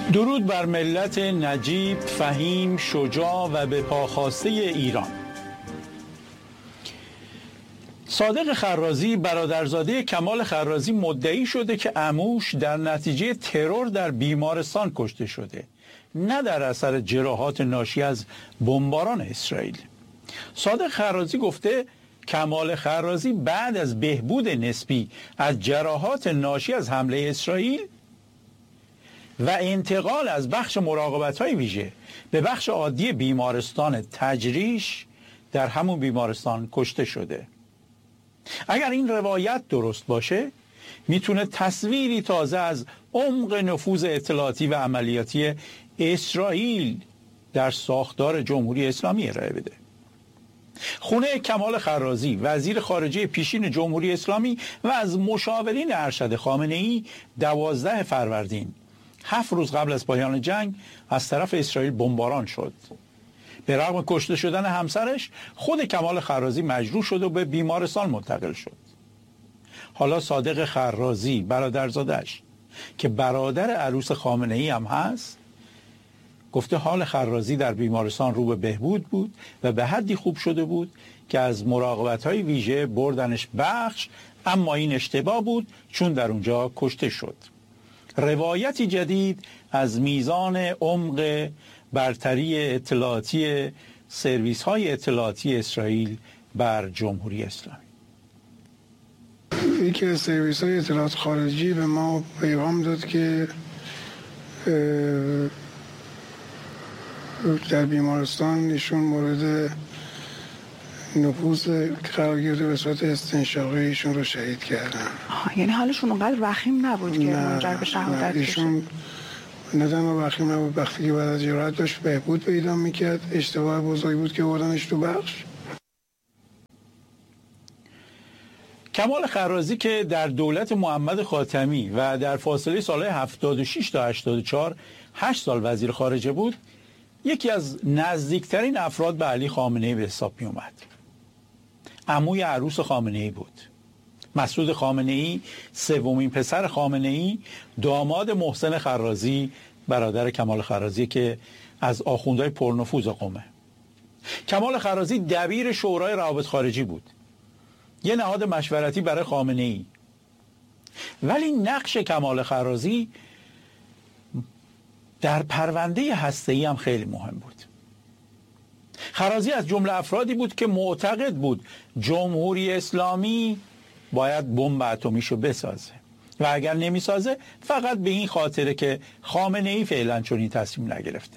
درود بر ملت نجیب، فهیم، شجاع و به پاخواسته ایران. صادق خرازی برادرزاده کمال خرازی مدعی شده که عموش در نتیجه ترور در بیمارستان کشته شده، نه در اثر جراحات ناشی از بمباران اسرائیل. صادق خرازی گفته کمال خرازی بعد از بهبود نسبی از جراحات ناشی از حمله اسرائیل و انتقال از بخش مراقبت‌های ویژه به بخش عادی بیمارستان تجریش در همون بیمارستان کشته شده. اگر این روایت درست باشه میتونه تصویری تازه از عمق نفوذ اطلاعاتی و عملیاتی اسرائیل در ساختار جمهوری اسلامی ارائه بده. خونه کمال خرازی، وزیر خارجه پیشین جمهوری اسلامی و از مشاورین ارشد خامنه‌ای 12 فروردین 7 روز قبل از پایان جنگ از طرف اسرائیل بمباران شد. به رغم کشته شدن همسرش، خود کمال خرازی مجروح شد و به بیمارستان منتقل شد. حالا صادق خرازی برادرزادش که برادر عروس خامنه‌ای هم هست گفته حال خرازی در بیمارستان رو به بهبود بود و به حدی خوب شده بود که از مراقبت‌های ویژه بردنش بخش، اما این اشتباه بود چون در اونجا کشته شد. روایتی جدید از میزان عمق برتری اطلاعاتی سرویس‌های اطلاعاتی اسرائیل بر جمهوری اسلامی. یکی از سرویس‌های اطلاعات خارجی به ما پیغام داد که در بیمارستان ایشون مورد نفوذ قرار گرفته، به صورت استنشاقی ایشون رو شهید کردن. یعنی حالشون اونقدر وخیم نبود که منجر به شهادت ایشون نه تنها وخیم نبود، وقتی که بعد از جراحت داشت بهبود پیدا میکرد، اشتباه بزرگی بود که بردنش تو بخش. کمال خرازی که در دولت محمد خاتمی و در فاصله سالهای 76 تا 84 8 سال وزیر خارجه بود، یکی از نزدیکترین افراد به علی خامنه‌ای به حساب می اومد. عموی عروس خامنه‌ای بود. مسعود خامنه‌ای، سومین پسر خامنه‌ای، داماد محسن خرازی، برادر کمال خرازی که از آخوندهای پرنفوذ قومه. کمال خرازی دبیر شورای روابط خارجی بود، یه نهاد مشورتی برای خامنه‌ای. ولی نقش کمال خرازی در پرونده هسته‌ای هم خیلی مهم بود. خرازی از جمله افرادی بود که معتقد بود جمهوری اسلامی باید بمب اتمیشو بسازه و اگر نمیسازه فقط به این خاطره که خامنه‌ای فعلا چنین تصمیم نگرفته.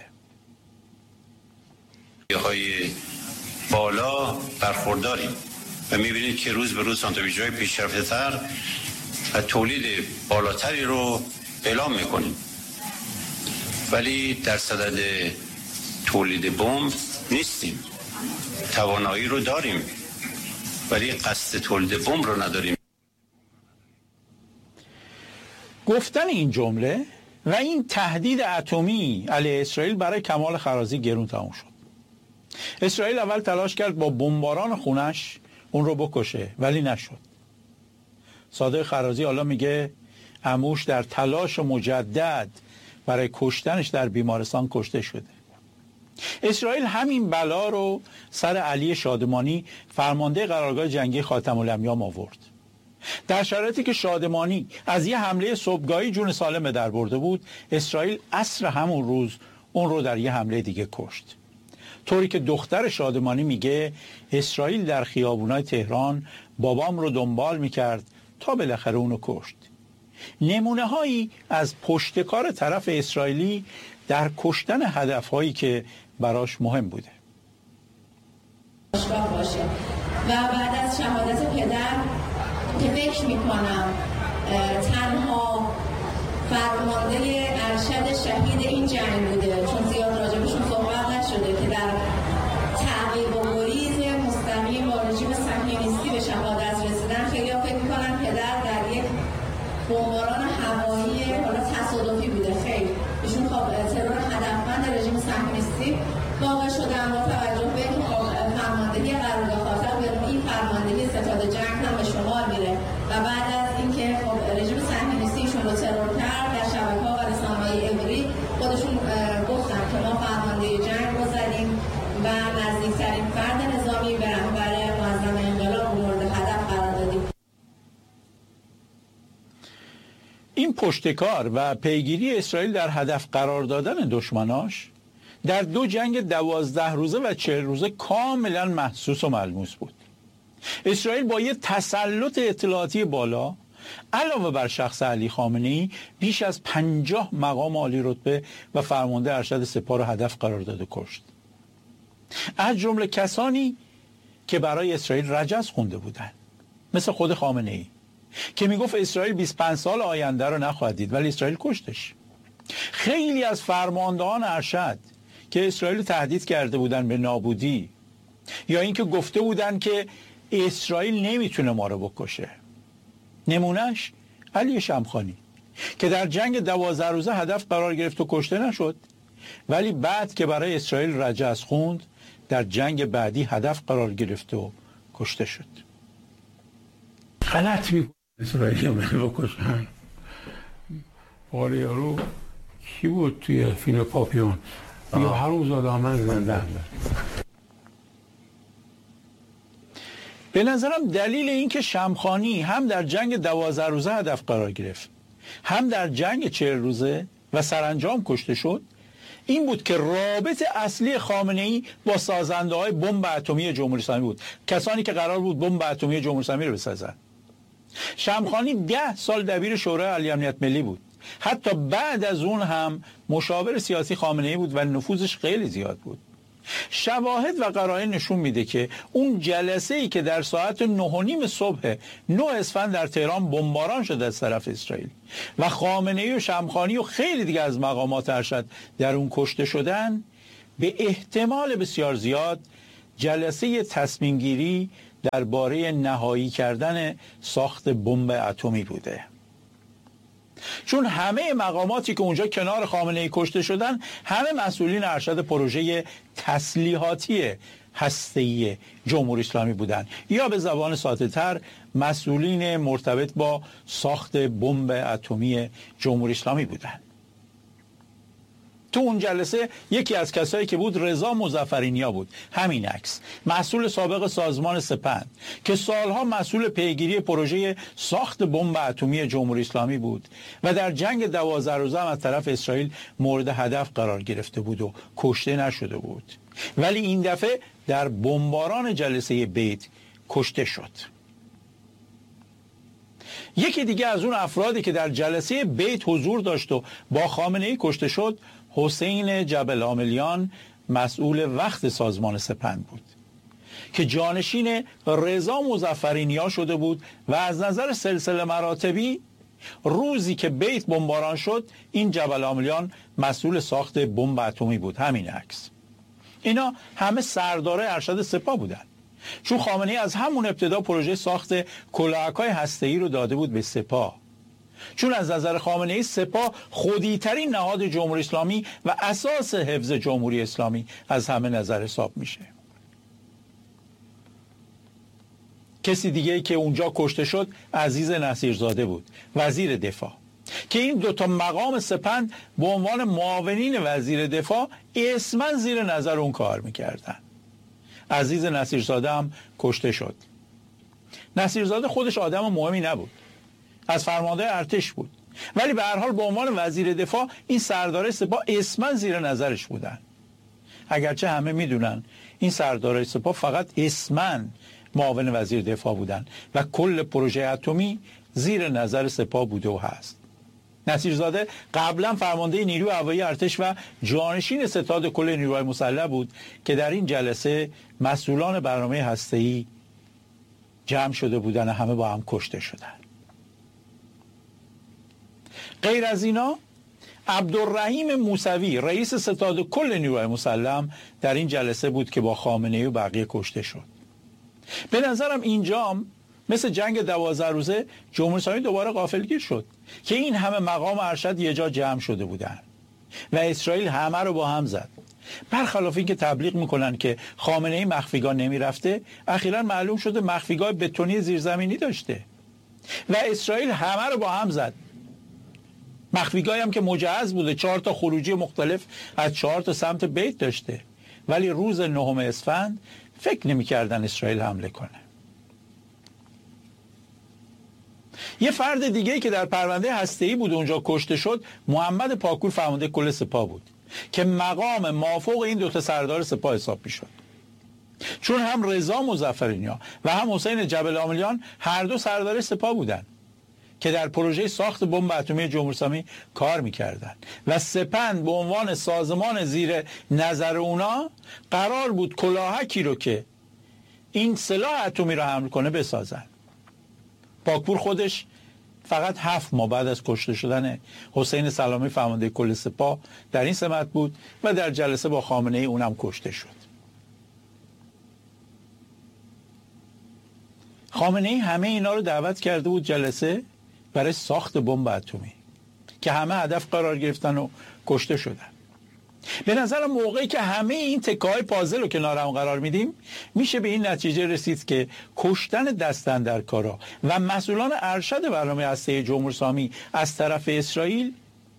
های بالا برخورداریم و میبینید که روز به روز سانتریفیوژهای پیشرفته‌تر و تولید بالاتری رو اعلام میکنیم، ولی در صدد تولید بمب نیستیم. توانایی رو داریم ولی قصد تولید بمب رو نداریم. گفتن این جمله و این تهدید اتمی علیه اسرائیل برای کمال خرازی گرون تموم شد. اسرائیل اول تلاش کرد با بمباران خونش اون رو بکشه ولی نشد. صادق خرازی حالا میگه عموش در تلاش مجدد برای کشتنش در بیمارستان کشته شده. اسرائیل همین بلا رو سر علی شادمانی، فرمانده قرارگاه جنگی خاتم الانبیاء آورد. در شرایطی که شادمانی از یه حمله صبحگاهی جون سالم در برده بود، اسرائیل عصر همون روز اون رو در یه حمله دیگه کشت. طوری که دختر شادمانی میگه اسرائیل در خیابونای تهران بابام رو دنبال میکرد تا بالاخره اونو کشت. نمونه هایی از پشتکار طرف اسرائیلی در کشتن هدفهایی که براش مهم بوده. باشه. و بعد از شهادت پدر که فکر میکنم تنها فرمانده ارشد شهید این جنگ بوده، چون زیاد راجبشون صحبت نشده، که در تعقیب و گریز مستقیم با رژیم صهیونیستی به شهادت رسیدن. خیلی ها فکر میکنن پدر در یک بمباران هوایی حالا تصادفی بوده. خیلی ایشون خب ترور هدفمند رژیم صهیونیستی واقع شدن با توجه به اینکه فرماندهی قرارگاه خاطر به نوعی فرماندهی ستاد جنگ هم به شمار میره و بعد از اینکه خب رژیم صهیونیستی ایشون رو ترور کرد در شبکه‌ها و رسانه‌های عبری پشتکار و پیگیری اسرائیل در هدف قرار دادن دشمناش در 2 جنگ 12 روزه و 40 روزه کاملا محسوس و ملموس بود. اسرائیل با یه تسلط اطلاعاتی بالا علاوه بر شخص علی خامنه‌ای بیش از 50 مقام عالی رتبه و فرمانده ارشد سپاه را هدف قرار داد و کشت. از جمله کسانی که برای اسرائیل رجز خونده بودند، مثل خود خامنه‌ای که میگفت اسرائیل 25 سال آینده رو نخواهد دید، ولی اسرائیل کشتش. خیلی از فرماندهان ارشد که اسرائیل تهدید کرده بودن به نابودی یا اینکه گفته بودن که اسرائیل نمیتونه ما رو بکشه. نمونهش علی شمخانی که در جنگ 12 روزه هدف قرار گرفت و کشته نشد، ولی بعد که برای اسرائیل رجز خوند در جنگ بعدی هدف قرار گرفت و کشته شد. غلط میکنه اسرائیل منو بکشن. باره یارو کی بود توی فیلم پاپیون؟ یا هرون زاده من زنده. به نظرم دلیل این که شمخانی هم در جنگ 12 روزه هدف قرار گرفت، هم در جنگ 40 روزه و سرانجام کشته شد، این بود که رابط اصلی خامنه‌ای با سازنده‌های بمب اتمی جمهوری اسلامی بود، کسانی که قرار بود بمب اتمی جمهوری اسلامی رو بسازن. شمخانی 10 سال دبیر شورای عالی امنیت ملی بود. حتی بعد از اون هم مشاور سیاسی خامنه‌ای بود و نفوذش خیلی زیاد بود. شواهد و قرائن نشون میده که اون جلسه‌ای که در ساعت 9:30 صبح 9 اسفند در تهران بمباران شد از طرف اسرائیل و خامنه‌ای و شمخانی و خیلی دیگه از مقامات ارشد در اون کشته شدن، به احتمال بسیار زیاد جلسه تصمیم گیری درباره نهایی کردن ساخت بمب اتمی بوده. چون همه مقاماتی که اونجا کنار خامنه‌ای کشته شدن همه مسئولین ارشد پروژه تسلیحاتی هسته‌ای جمهوری اسلامی بودن، یا به زبان ساده‌تر مسئولین مرتبط با ساخت بمب اتمی جمهوری اسلامی بودن. تو اون جلسه یکی از کسایی که بود رضا مظفرینیا بود، همین عکس، مسئول سابق سازمان سپند که سالها مسئول پیگیری پروژه ساخت بمب اتمی جمهوری اسلامی بود و در جنگ 12 روزه هم از طرف اسرائیل مورد هدف قرار گرفته بود و کشته نشده بود، ولی این دفعه در بمباران جلسه بیت کشته شد. یکی دیگه از اون افرادی که در جلسه بیت حضور داشت و با خامنه‌ای کشته شد حسین جبل عاملیان، مسئول وقت سازمان سپند بود که جانشین رضا مظفرینیا شده بود و از نظر سلسله مراتبی روزی که بیت بمباران شد این جبل عاملیان مسئول ساخت بمب اتمی بود. همین عکس. اینا همه سردار ارشد سپاه بودن، چون خامنه‌ای از همون ابتدا پروژه ساخت کلاهک‌های هسته‌ای رو داده بود به سپاه، چون از نظر خامنه‌ای سپاه خودی‌ترین نهاد جمهوری اسلامی و اساس حفظ جمهوری اسلامی از همه نظر حساب میشه. کسی دیگه که اونجا کشته شد عزیز نصیرزاده بود، وزیر دفاع، که این 2 مقام سپند به عنوان معاونین وزیر دفاع اسماً زیر نظر اون کار میکردن. عزیز نصیرزاده هم کشته شد. نصیرزاده خودش آدم مهمی نبود، از فرمانده ارتش بود، ولی به هر حال به عنوان وزیر دفاع این سردار سپاه اسماً زیر نظرش بودن، اگرچه همه میدونن این سردار سپاه فقط اسماً معاون وزیر دفاع بودن و کل پروژه اتمی زیر نظر سپاه بوده و هست. نصیرزاده قبلا فرمانده نیروی هوایی ارتش و جانشین ستاد کل نیروهای مسلح بود که در این جلسه مسئولان برنامه هسته‌ای جمع شده بودن و همه با هم کشته شدن. غیر از اینا عبدالرحیم موسوی رئیس ستاد کل نیروهای مسلح در این جلسه بود که با خامنه‌ای و بقیه کشته شد. به نظرم اینجام مثل جنگ 12 روزه جمهوری اسلامی دوباره غافلگیر شد که این همه مقام ارشد یه جا جمع شده بودن و اسرائیل همه رو با هم زد. برخلاف این که تبلیغ میکنن که خامنه‌ای مخفیگاه نمیرفته، اخیراً معلوم شده مخفیگاه بتونی زیرزمینی داشته و اسرائیل همه رو با هم زد. مخفیگاهی هم که مجهز بوده، 4 تا خروجی مختلف از 4 تا سمت بیت داشته، ولی روز 9 اسفند فکر نمی‌کردن اسرائیل حمله کنه. یه فرد دیگه که در پرونده هسته‌ای بود اونجا کشته شد محمد پاکور فرمانده کل سپاه بود که مقام مافوق این دوتا سردار سپاه حساب میشد، چون هم رضا مظفرنیا و هم حسین جبل عاملیان هر دو سردار سپاه بودند که در پروژه ساخت بمب اتمی جمهوری اسلامی کار میکردند و سپند به عنوان سازمان زیر نظر اونا قرار بود کلاهکی رو که این سلاح اتمی رو حمل کنه بسازن. پاکپور خودش فقط 7 ماه بعد از کشته شدن حسین سلامی فرمانده کل سپاه در این سمت بود و در جلسه با خامنه‌ای اونم کشته شد. خامنه‌ای همه اینا رو دعوت کرده بود جلسه برای ساخت بمب اتمی که همه هدف قرار گرفتن و کشته شدن. به نظر موقعی که همه این تکه‌های پازل رو کنار هم قرار میدیم میشه به این نتیجه رسید که کشتن دست‌اندرکارا و مسئولان ارشد برنامه هسته‌ای جمهوری اسلامی از طرف اسرائیل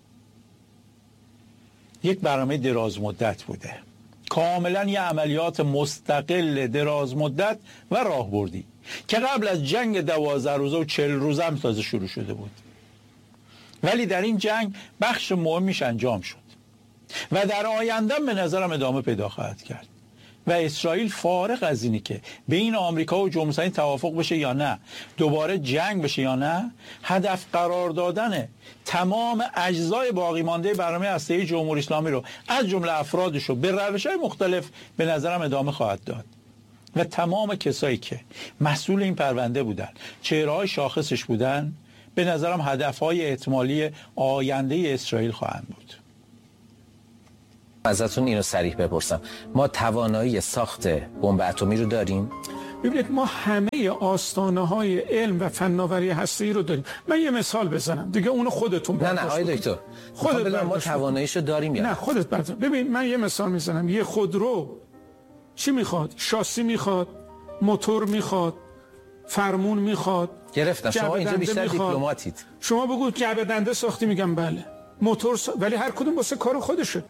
یک برنامه دراز مدت بوده، کاملا یه عملیات مستقل دراز مدت و راهبردی که قبل از جنگ 12 روزه و 40 روزه هم تازه شروع شده بود، ولی در این جنگ بخش مهمیش انجام شد و در آینده به نظرم ادامه پیدا خواهد کرد و اسرائیل فارغ از اینی که بین آمریکا و جمهوری اسلامی توافق بشه یا نه، دوباره جنگ بشه یا نه، هدف قرار دادن تمام اجزای باقی مانده برنامه هسته‌ای جمهوری اسلامی رو از جمله افرادش رو به روش‌های مختلف به نظرم ادامه خواهد داد و تمام کسایی که مسئول این پرونده بودن، چهره‌های شاخصش بودن، به نظرم هدف‌های احتمالی آینده اسرائیل خواهند بود. ازتون اینو صریح بپرسم، ما توانایی ساخت بمب اتمی رو داریم؟ ببینید ما همه آستانه‌های علم و فناوری هسته‌ای رو داریم. من یه مثال بزنم دیگه، اونو خودتون نه آقای دکتر خودت ما تواناییشو داریم یا نه؟ خودت بزن. ببین من یه مثال میزنم. یه خودرو چی میخواد؟ شاسی میخواد، موتور میخواد، فرمون میخواد. گرفتم. شما اینجا بیشتر دیپلماتید. شما بگو جعبه دنده ساختی، میگم بله. موتور ولی هر کدوم واسه کار خودشه.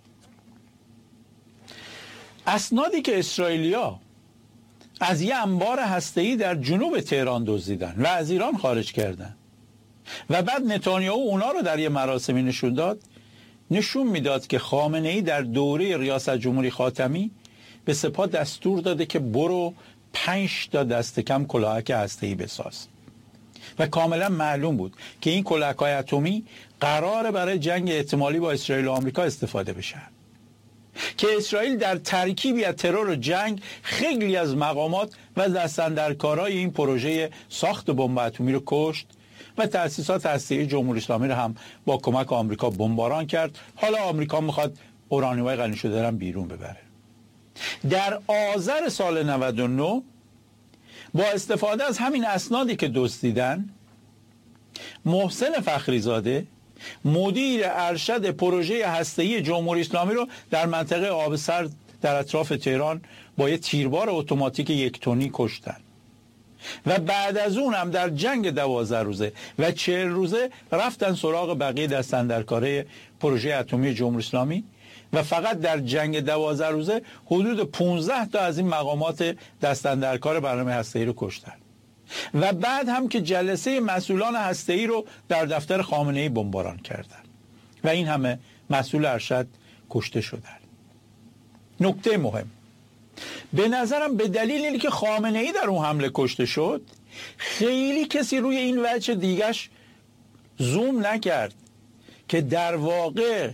اسنادی که اسرائیلیا از یه انبار هسته‌ای در جنوب تهران دزدیدن و از ایران خارج کردن و بعد نتانیاهو اونا رو در یه مراسمی نشون داد، نشون میداد که خامنه‌ای در دوره ریاست جمهوری خاتمی به سپاه دستور داده که برو 5 تا دست کم کلاهک هسته‌ای بساز و کاملا معلوم بود که این کلاهک‌های اتمی قراره برای جنگ احتمالی با اسرائیل و آمریکا استفاده بشن، که اسرائیل در ترکیبی از ترور و جنگ خیلی از مقامات و دست‌اندرکارای این پروژه ساخت بمب اتمی رو کشت و تأسیسات هسته‌ای جمهوری اسلامی رو هم با کمک آمریکا بمباران کرد. حالا آمریکا میخواد اورانیوم غنی شده رو بیرون ببره. در آذر سال 99 با استفاده از همین اسنادی که دزدیدن، محسن فخریزاده مدیر ارشد پروژه هسته‌ای جمهوری اسلامی رو در منطقه آب سرد در اطراف تهران با یه تیربار اتوماتیک 1 تنی کشتن و بعد از اون هم در جنگ 12 روزه و 40 روزه رفتن سراغ بقیه دست‌اندرکارای پروژه اتمی جمهوری اسلامی و فقط در جنگ 12 روزه حدود 15 تا از این مقامات دست‌اندرکار برنامه هسته‌ای رو کشتن و بعد هم که جلسه مسئولان هسته‌ای رو در دفتر خامنه‌ای بمباران کردن و این همه مسئول ارشد کشته شدن. نکته مهم به نظرم به دلیل اینکه که خامنه‌ای در اون حمله کشته شد، خیلی کسی روی این وجه دیگش زوم نکرد که در واقع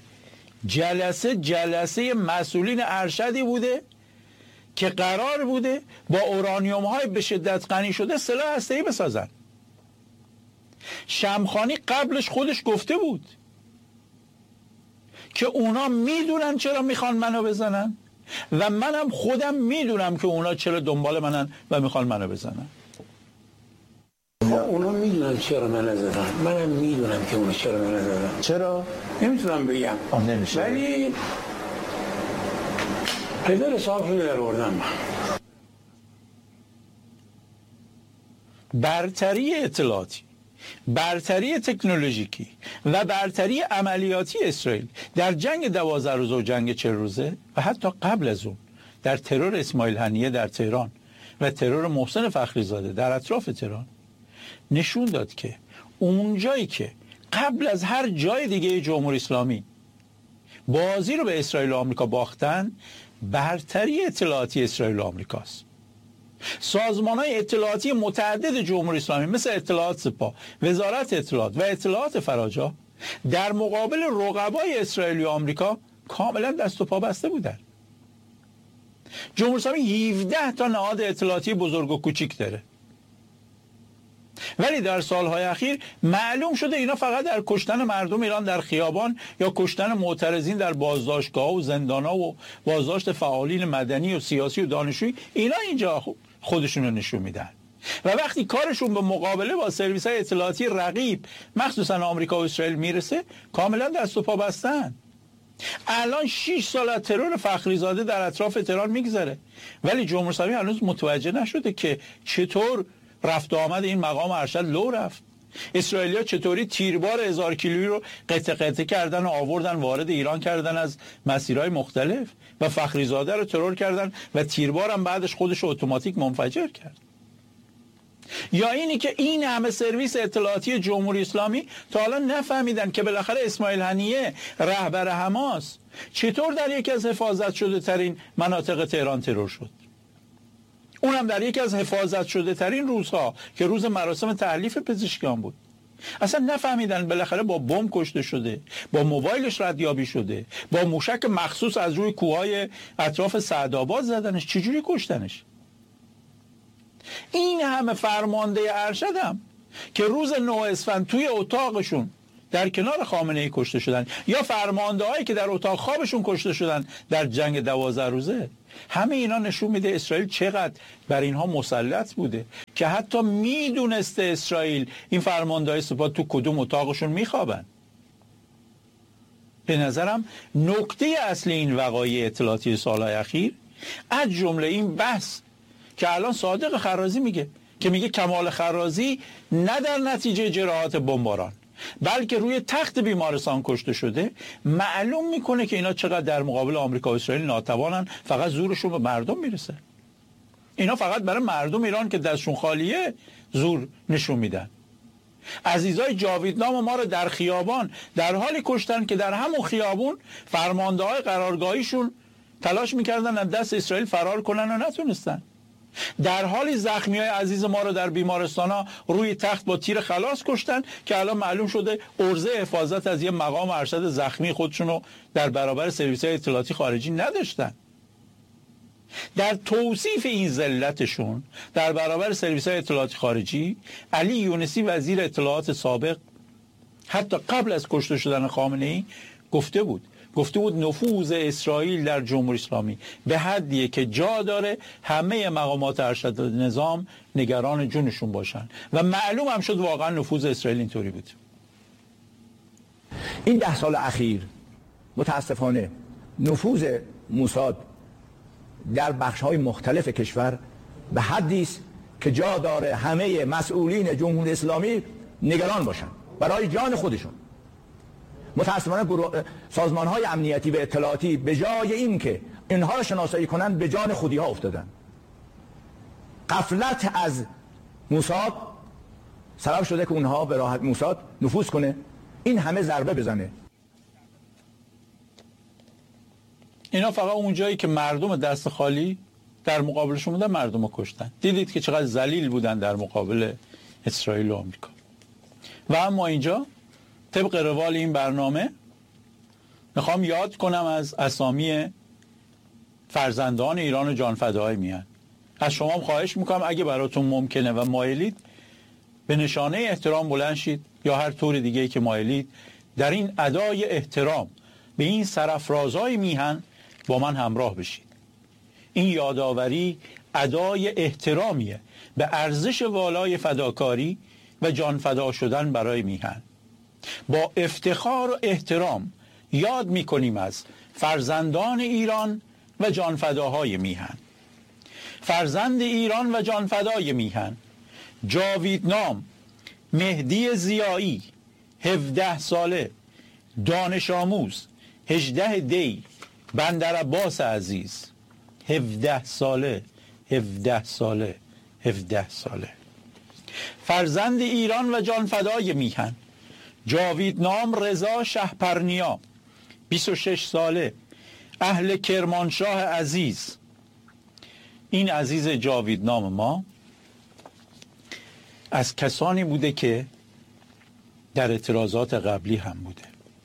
جلسه مسئولین ارشدی بوده که قرار بوده با اورانیوم های به شدت غنی شده سلاح هسته‌ای بسازن. شمخانی قبلش خودش گفته بود که اونا میدونن چرا میخوان منو بزنن و منم خودم میدونم که اونا چرا دنبال منن و میخوان منو بزنن. اونا میدونن چرا منو زدن، منم میدونم که اونا چرا منو زدن. چرا؟ نمیتونم بگم. نمیشه. ولی پیدا حساب رو در آوردم من. برتری اطلاعاتی، برتری تکنولوژیکی و برتری عملیاتی اسرائیل در جنگ 12 روزه و جنگ 40 روزه و حتی قبل از اون در ترور اسماعیل هنیه در تهران و ترور محسن فخریزاده در اطراف تهران نشون داد که اونجایی که قبل از هر جای دیگه جمهوری اسلامی بازی رو به اسرائیل و آمریکا باختن، برتری اطلاعاتی اسرائیل و آمریکاست. سازمان‌های اطلاعاتی متعدد جمهوری اسلامی مثل اطلاعات سپاه، وزارت اطلاعات و اطلاعات فراجا در مقابل رقبای اسرائیل و آمریکا کاملا دست و پا بسته بودن. جمهوری اسلامی 17 تا نهاد اطلاعاتی بزرگ و کوچیک داره، ولی در سالهای اخیر معلوم شده اینا فقط در کشتن مردم ایران در خیابان یا کشتن معترضین در بازداشتگاه و زندان‌ها و بازداشت فعالین مدنی و سیاسی و دانشجویی، اینا اینجا خودشون رو نشون میدن. و وقتی کارشون به مقابله با سرویس‌های اطلاعاتی رقیب مخصوصا آمریکا و اسرائیل میرسه، کاملا دست و پا بستن. الان 6 سال از ترور فخریزاده در اطراف تهران میگذره، ولی جمهوری اسلامی هنوز متوجه نشده که چطور رفت و آمد این مقام ارشد لو رفت. اسرائیلیا چطوری تیربار 1000 کیلویی رو قطعه قطعه کردن و آوردن وارد ایران کردن از مسیرهای مختلف و فخریزاده رو ترور کردن و تیربار هم بعدش خودش رو اتوماتیک منفجر کرد. یا اینی که این همه سرویس اطلاعاتی جمهوری اسلامی تا حالا نفهمیدن که بالاخره اسماعیل هنیه رهبر حماس چطور در یکی از حفاظت شده ترین مناطق تهران ترور شد، اونم در یکی از حفاظت شده ترین روزها که روز مراسم تحلیف پزشکیان بود. اصلا نفهمیدن بالاخره با بمب کشته شده، با موبایلش ردیابی شده، با موشک مخصوص از روی کوههای اطراف سعدآباد زدنش، چجوری کشتنش. این همه فرمانده ارشدم که روز 9 اسفند توی اتاقشون در کنار خامنه‌ای کشته شدن، یا فرمانده هایی که در اتاق خوابشون کشته شدن در جنگ 12 روزه، همه اینا نشون میده اسرائیل چقدر بر اینها مسلط بوده که حتی میدونسته اسرائیل این فرمانده های سپاه تو کدوم اتاقشون میخوابن. به نظرم نکته اصلی این وقایع اطلاعاتی سالهای اخیر از جمله این بحث که الان صادق خرازی میگه کمال خرازی نه در نتیجه جراحات بمباران بلکه روی تخت بیمارستان کشته شده، معلوم میکنه که اینا چقدر در مقابل آمریکا و اسرائیل ناتوانن، فقط زورشون به مردم میرسه. اینا فقط برای مردم ایران که دستشون خالیه زور نشون میدن. عزیزای جاویدنام ما رو در خیابان در حالی کشتن که در همون خیابون فرمانده های قرارگاهیشون تلاش میکردن از دست اسرائیل فرار کنن و نتونستن. در حالی زخمی های عزیز ما رو در بیمارستان ها روی تخت با تیر خلاص کشتن که الان معلوم شده عرضه حفاظت از یه مقام ارشد زخمی خودشون رو در برابر سرویس های اطلاعاتی خارجی نداشتن. در توصیف این ذلتشون در برابر سرویس های اطلاعاتی خارجی، علی یونسی وزیر اطلاعات سابق حتی قبل از کشته شدن خامنه‌ای گفته بود نفوذ اسرائیل در جمهوری اسلامی به حدیه که جا داره همه مقامات ارشد نظام نگران جونشون باشن و معلوم هم شد واقعا نفوذ اسرائیل اینطوری بود. این 10 سال اخیر متاسفانه نفوذ موساد در بخش‌های مختلف کشور به حدی است که جا داره همه مسئولین جمهوری اسلامی نگران باشن برای جان خودشون. متاسفانه سازمان‌های امنیتی و اطلاعاتی به جای این که اینها را شناسایی کنند به جان خودی‌ها افتادن. غفلت از موساد سبب شده که اونها به راحت موساد نفوذ کنه، این همه ضربه بزنه. اینا فقط اون جایی که مردم دست خالی در مقابلشون بودن مردم رو کشتن. دیدید که چقدر ذلیل بودن در مقابل اسرائیل و آمریکا. و اما اینجا طبق روال این برنامه میخوام یاد کنم از اسامی فرزندان ایران و جانفداهای میهن. از شما هم خواهش میکنم اگه براتون ممکنه و مایلید به نشانه احترام بلند شید یا هر طور دیگه‌ای که مایلید در این ادای احترام به این سرافرازهای میهن با من همراه بشید. این یادآوری ادای احترامیه به ارزش والای فداکاری و جانفدا شدن برای میهن. با افتخار و احترام یاد میکنیم از فرزندان ایران و جانفداهای میهن. فرزند ایران و جانفدای میهن: جاویدنام، مهدی ضیایی 17 ساله، دانش آموز 18 دی، بندرعباس عزیز 17 ساله. فرزند ایران و جانفدای میهن جاویدنام رضا شهپرنیا 26 ساله، اهل کرمانشاه عزیز. این عزیز جاویدنام ما از کسانی بوده که در اعتراضات قبلی هم بوده.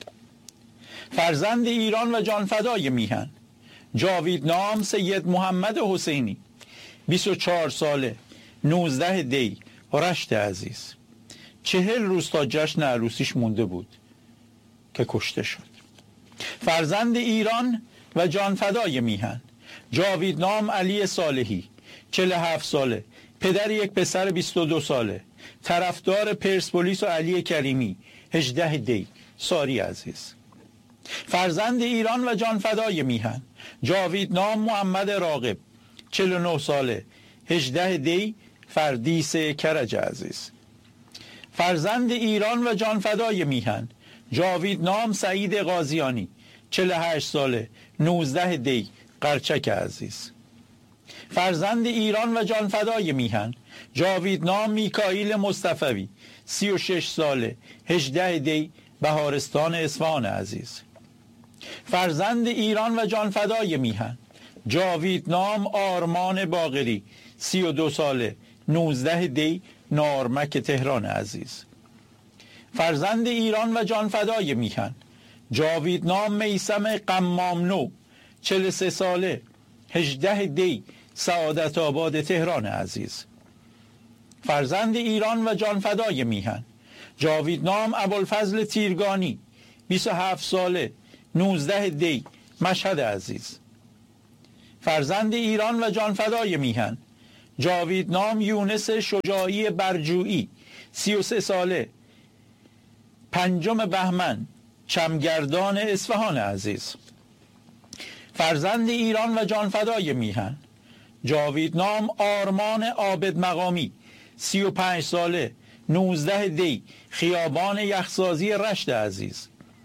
فرزند ایران و جانفدای میهن جاویدنام سید محمد حسینی 24 ساله، 19 دی، رشت عزیز. 40 روز تا جشن عروسیش مونده بود که کشته شد. فرزند ایران و جانفدای میهن جاویدنام علی صالحی 47 ساله، پدر یک پسر 22 ساله، طرفدار پرسپولیس و علی کریمی 18 دی، ساری عزیز. فرزند ایران و جانفدای میهن جاویدنام محمد راغب 49 ساله، 18 دی، فردیس کرج عزیز. فرزند ایران و جانفدای میهن جاویدنام سعید قاضیانی 48 ساله، 19 دی، قرچک عزیز. فرزند ایران و جانفدای میهن جاویدنام میکائیل مصطفوی 36 ساله، 18 دی، بهارستان اصفهان عزیز. فرزند ایران و جانفدای میهن جاویدنام آرمان باقری 32 ساله، 19 دی، نارمک تهران عزیز. فرزند ایران و جانفدای میهن جاویدنام میثم قمامنو 43 ساله، 18 دی، سعادت آباد تهران عزیز. فرزند ایران و جانفدای میهن جاویدنام ابوالفضل تیرگانی 27 ساله، 19 دی، مشهد عزیز. فرزند ایران و جانفدای میهن جاویدنام یونس شجاعی برجویی 33 ساله، 5 بهمن، چمگردان اصفهان عزیز. فرزند ایران و جانفدای میهن جاویدنام آرمان عابد مقامی 35 ساله، 19 دی، خیابان یخسازی رشت عزیز.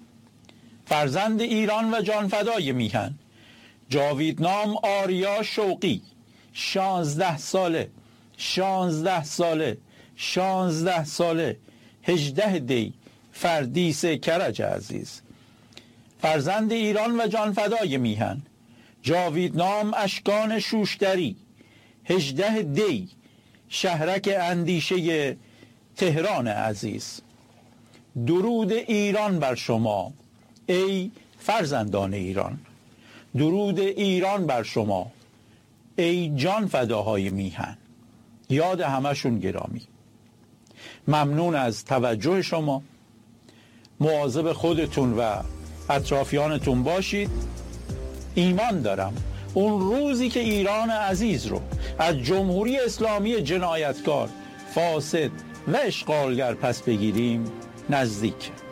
فرزند ایران و جانفدای میهن جاویدنام آریا شوقی 16 ساله، 16 ساله، 16 ساله، 18 دی، فردیس کرج عزیز. فرزند ایران و جانفدای میهن جاویدنام اشکان شوشتری 18 دی، شهرک اندیشه تهران عزیز. درود ایران بر شما ای فرزندان ایران، درود ایران بر شما ای جان فداهای میهن. یاد همشون گرامی. ممنون از توجه شما. مواظب خودتون و اطرافیانتون باشید. ایمان دارم اون روزی که ایران عزیز رو از جمهوری اسلامی جنایتکار، فاسد و اشغالگر پس بگیریم نزدیک.